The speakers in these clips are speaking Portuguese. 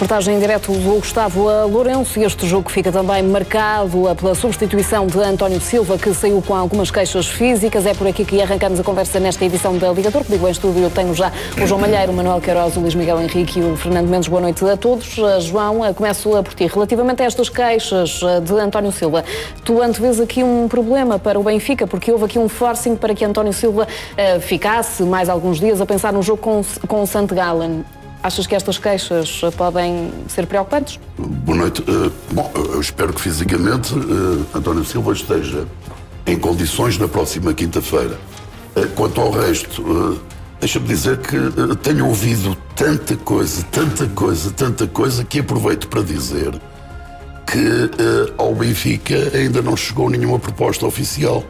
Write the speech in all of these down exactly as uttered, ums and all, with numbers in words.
reportagem em direto do Gustavo Lourenço, e este jogo fica também marcado pela substituição de António Silva, que saiu com algumas queixas físicas. É por aqui que arrancamos a conversa nesta edição da Liga Dor. Comigo em estúdio eu tenho já o João Malheiro, o Manuel Queiroz, o Luís Miguel Henrique e o Fernando Mendes. Boa noite a todos. João, começo por ti. Relativamente a estas queixas de António Silva, tu antevês aqui um problema para o Benfica, porque houve aqui um forcing para que António Silva uh, ficasse mais alguns dias a pensar no jogo com, com o St. Gallen. Achas que estas queixas podem ser preocupantes? Boa noite. Uh, bom, eu espero que fisicamente uh, António Silva esteja em condições na próxima quinta-feira. Uh, quanto ao resto, uh, deixa-me dizer que uh, tenho ouvido tanta coisa, tanta coisa, tanta coisa, que aproveito para dizer que uh, ao Benfica ainda não chegou nenhuma proposta oficial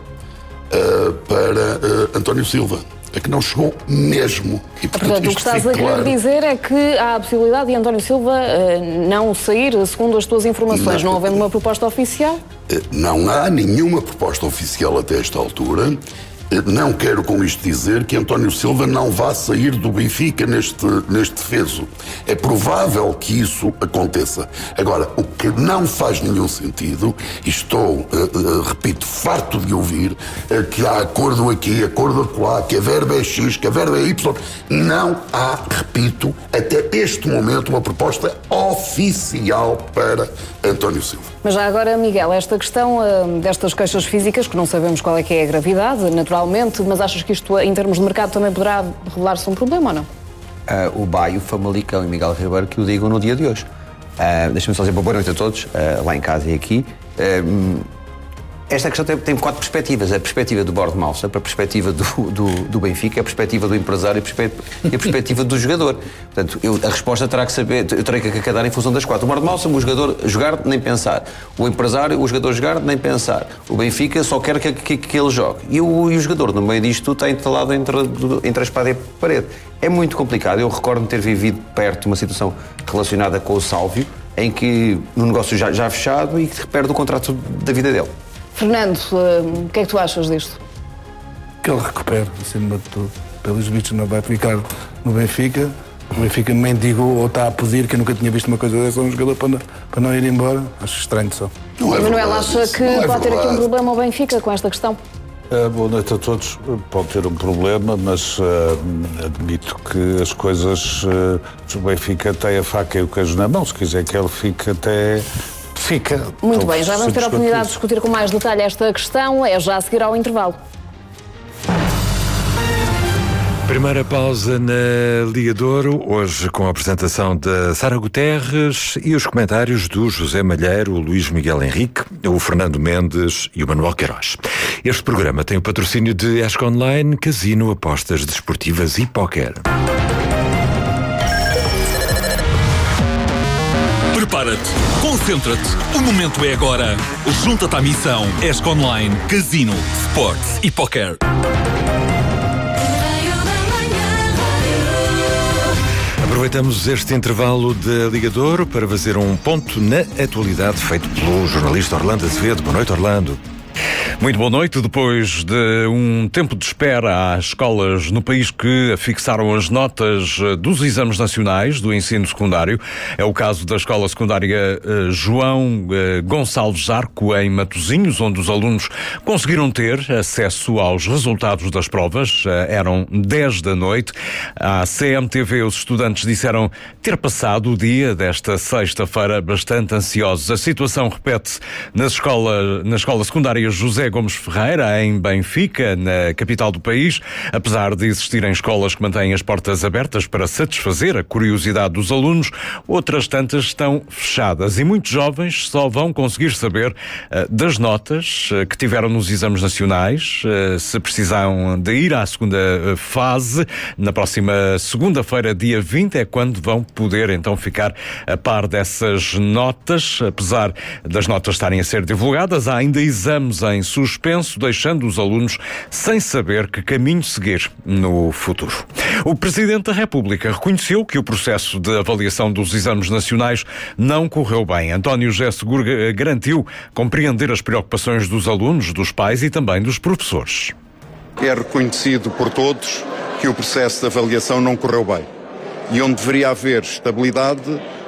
uh, para uh, António Silva. É que não chegou mesmo. E, portanto, portanto o que estás a querer claro. dizer é que há a possibilidade de António Silva uh, não sair, segundo as tuas informações, não, não havendo uma proposta oficial? Uh, não há nenhuma proposta oficial até esta altura. Uh, não quero com isto dizer que António Silva não vá sair do Benfica neste, neste defeso. É provável que isso aconteça. Agora, o que não faz nenhum sentido, e estou, uh, uh, repito, farto de ouvir, uh, que há acordo aqui, acordo acolá, que a verba é X, que a verba é Y. Não há, repito, até este momento, uma proposta oficial para António Silva. Mas já agora, Miguel, esta questão uh, destas queixas físicas, que não sabemos qual é que é a gravidade, naturalmente, mas achas que isto, em termos de mercado, também poderá revelar-se um problema ou não? Uh, o Baio, o Famalicão e Miguel Ribeiro que o digam no dia de hoje. Uh, Deixa-me só dizer boa noite a todos, uh, lá em casa e aqui. Uh, esta questão tem, tem quatro perspectivas. A perspectiva do Bournemouth, a perspectiva do, do, do Benfica, a perspectiva do empresário e a perspectiva do jogador. Portanto, eu, a resposta terá que saber, eu terei que acadar em função das quatro. O Bournemouth, o jogador jogar, nem pensar. O empresário, o jogador jogar, nem pensar. O Benfica só quer que, que, que ele jogue. E o, e o jogador, no meio disto, está entalado entre, entre a espada e a parede. É muito complicado. Eu recordo-me ter vivido perto de uma situação relacionada com o Sálvio, em que no negócio já, já fechado e que perde o contrato da vida dele. Fernando, uh, o que é que tu achas disto? Que ele recupere, acima de tudo. Pelos vistos não vai ficar no Benfica. O Benfica mendigou ou está a pedir, que eu nunca tinha visto uma coisa dessa, um jogador para não, para não ir embora. Acho estranho só. Não é Manuel, acha que é pode ter aqui um verdade. problema ao Benfica com esta questão? Uh, boa noite a todos. Pode ter um problema, mas uh, admito que as coisas... Uh, o Benfica tem a faca e o queijo na mão. Se quiser que ele fique até... Fica. Muito então, bem, já vamos ter a oportunidade de discutir com mais detalhe esta questão. É já a seguir ao intervalo. Primeira pausa na Liga Douro, hoje com a apresentação da Sara Guterres e os comentários do José Malheiro, o Luís Miguel Henrique, o Fernando Mendes e o Manuel Queiroz. Este programa tem o patrocínio de Esco Online, Casino, Apostas Desportivas e Póquer. Prepara-te, concentra-te, o momento é agora. Junta-te à missão Esco Online, Casino, Sports e Póquer. Aproveitamos este intervalo da Liga Douro para fazer um ponto na atualidade feito pelo jornalista Orlando Azevedo. Boa noite, Orlando. Muito boa noite. Depois de um tempo de espera, há escolas no país que fixaram as notas dos exames nacionais do ensino secundário. É o caso da Escola Secundária João Gonçalves Arco, em Matosinhos, onde os alunos conseguiram ter acesso aos resultados das provas. Eram dez da noite. À C M T V, os estudantes disseram ter passado o dia desta sexta-feira bastante ansiosos. A situação repete-se na escola, na escola secundária José Gomes Ferreira, em Benfica, na capital do país. Apesar de existirem escolas que mantêm as portas abertas para satisfazer a curiosidade dos alunos, outras tantas estão fechadas e muitos jovens só vão conseguir saber uh, das notas uh, que tiveram nos exames nacionais, uh, se precisam de ir à segunda fase. Na próxima segunda-feira, dia vinte, é quando vão poder então ficar a par dessas notas. Apesar das notas estarem a ser divulgadas, há ainda exames em suspenso, deixando os alunos sem saber que caminho seguir no futuro. O Presidente da República reconheceu que o processo de avaliação dos exames nacionais não correu bem. António José Seguro garantiu compreender as preocupações dos alunos, dos pais e também dos professores. É reconhecido por todos que o processo de avaliação não correu bem. E onde deveria haver estabilidade,